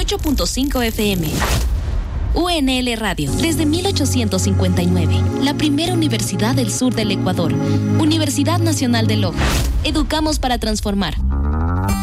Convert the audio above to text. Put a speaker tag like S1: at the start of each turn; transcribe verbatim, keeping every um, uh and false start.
S1: ocho punto cinco F M. U N L Radio, desde mil ochocientos cincuenta y nueve, la primera universidad del sur del Ecuador. Universidad Nacional de Loja. Educamos para transformar.